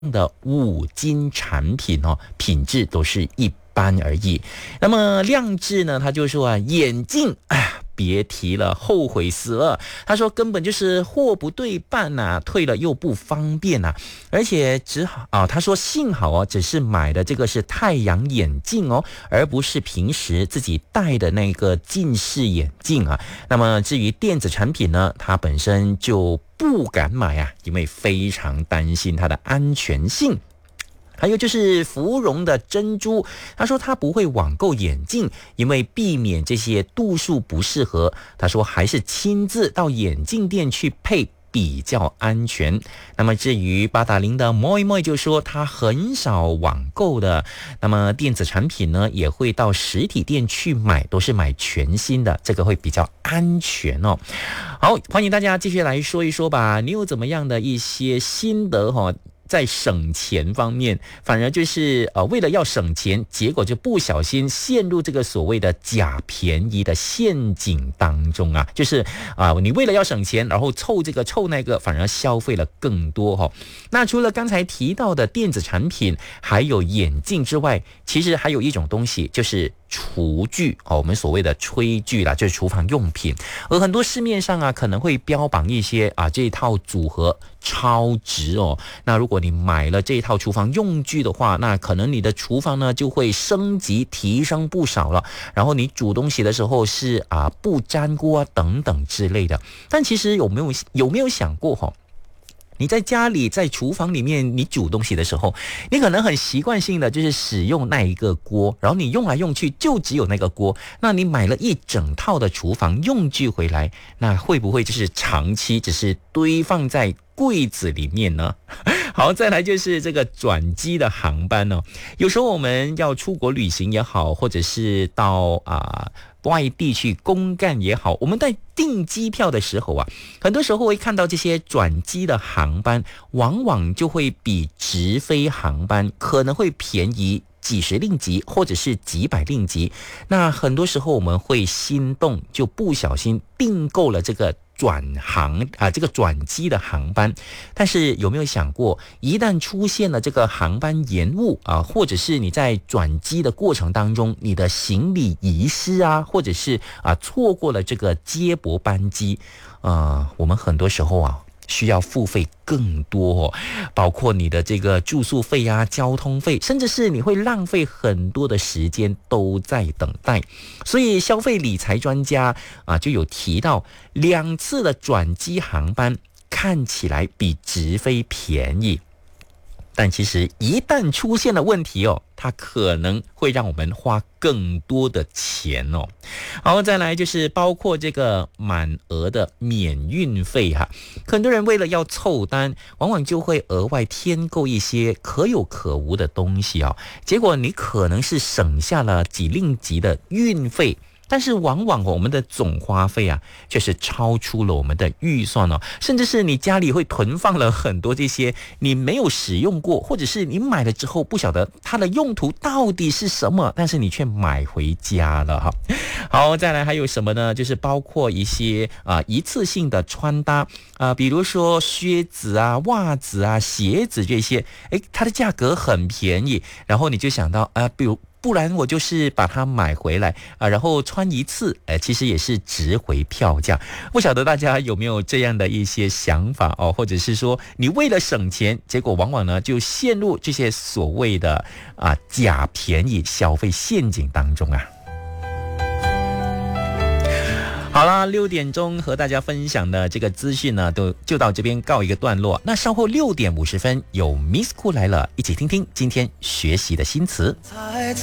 的5金产品哦，品质都是一般而已。那么亮智呢，他就说啊，眼镜别提了，后悔死了。他说根本就是货不对半啊，退了又不方便啊，而且只好他说幸好哦，只是买的这个是太阳眼镜哦，而不是平时自己戴的那个近视眼镜啊。那么至于电子产品呢，他本身就不敢买啊，因为非常担心它的安全性。还有就是芙蓉的珍珠，他说他不会网购眼镜，因为避免这些度数不适合。他说还是亲自到眼镜店去配比较安全。那么至于880的 Moi 就说他很少网购的，那么电子产品呢也会到实体店去买，都是买全新的，这个会比较安全哦。好，欢迎大家继续来说一说吧，你有怎么样的一些心得哦？在省钱方面，反而就是为了要省钱，结果就不小心陷入这个所谓的假便宜的陷阱当中啊！就是你为了要省钱，然后凑这个凑那个，反而消费了更多哈。那除了刚才提到的电子产品，还有眼镜之外，其实还有一种东西就是厨具我们所谓的炊具啦，就是厨房用品。而很多市面上可能会标榜一些这一套组合超值哦。那如果你买了这一套厨房用具的话，那可能你的厨房呢就会升级提升不少了。然后你煮东西的时候是不粘锅等等之类的。但其实有没有想过你在家里在厨房里面你煮东西的时候，你可能很习惯性的就是使用那一个锅，然后你用来用去就只有那个锅。那你买了一整套的厨房用具回来，那会不会就是长期只是堆放在柜子里面呢？好，再来就是这个转机的航班哦。有时候我们要出国旅行也好，或者是到外地去公干也好，我们在订机票的时候很多时候会看到这些转机的航班，往往就会比直飞航班可能会便宜几十令吉或者是几百令吉。那很多时候我们会心动，就不小心订购了这个这个转机的航班。但是有没有想过，一旦出现了这个航班延误或者是你在转机的过程当中，你的行李遗失或者是错过了这个接驳班机，我们很多时候需要付费更多包括你的这个住宿费交通费，甚至是你会浪费很多的时间都在等待。所以消费理财专家就有提到，2次的转机航班看起来比直飞便宜，但其实一旦出现了问题它可能会让我们花更多的钱好，再来就是包括这个满额的免运费很多人为了要凑单，往往就会额外添购一些可有可无的东西结果你可能是省下了几令吉的运费，但是往往我们的总花费却是超出了我们的预算甚至是你家里会囤放了很多这些你没有使用过，或者是你买了之后不晓得它的用途到底是什么，但是你却买回家了好，再来还有什么呢？就是包括一些一次性的穿搭比如说靴子袜子鞋子这些，它的价格很便宜，然后你就想到不然我就是把它买回来然后穿一次其实也是值回票价。不晓得大家有没有这样的一些想法或者是说你为了省钱，结果往往呢就陷入这些所谓的假便宜消费陷阱当中好啦，6点钟和大家分享的这个资讯呢，就到这边告一个段落。那稍后6点50分有 Miss Cool 来了，一起听听今天学习的新词。